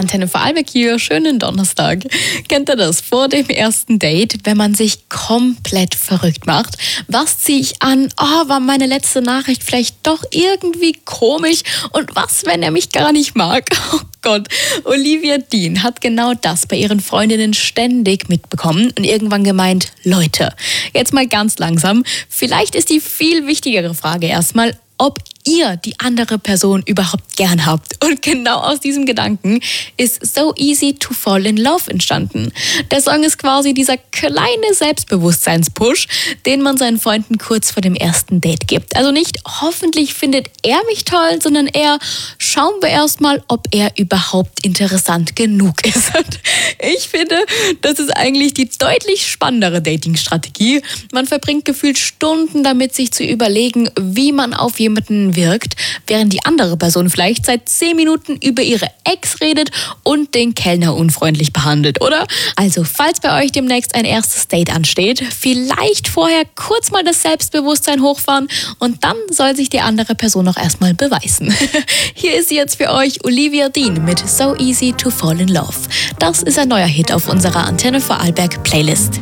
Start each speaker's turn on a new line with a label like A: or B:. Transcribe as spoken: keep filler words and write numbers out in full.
A: Antenne Vorarlberg hier, schönen Donnerstag. Kennt ihr das vor dem ersten Date, wenn man sich komplett verrückt macht? Was ziehe ich an? Oh, war meine letzte Nachricht vielleicht doch irgendwie komisch? Und was, wenn er mich gar nicht mag? Oh Gott, Olivia Dean hat genau das bei ihren Freundinnen ständig mitbekommen und irgendwann gemeint, Leute, jetzt mal ganz langsam. Vielleicht ist die viel wichtigere Frage erstmal, ob ihr die andere Person überhaupt gern habt. Und genau aus diesem Gedanken ist So Easy to Fall in Love entstanden. Der Song ist quasi dieser kleine Selbstbewusstseinspush, den man seinen Freunden kurz vor dem ersten Date gibt. Also nicht, hoffentlich findet er mich toll, sondern eher, schauen wir erstmal, ob er überhaupt interessant genug ist. Und ich finde, das ist eigentlich die deutlich spannendere Dating-Strategie. Man verbringt gefühlt Stunden damit, sich zu überlegen, wie man auf jemanden wirkt, während die andere Person vielleicht seit zehn Minuten über ihre Ex redet und den Kellner unfreundlich behandelt, oder? Also, falls bei euch demnächst ein erstes Date ansteht, vielleicht vorher kurz mal das Selbstbewusstsein hochfahren und dann soll sich die andere Person auch erstmal beweisen. Hier ist sie jetzt für euch, Olivia Dean mit So Easy to Fall in Love. Das ist ein neuer Hit auf unserer Antenne Vorarlberg Playlist.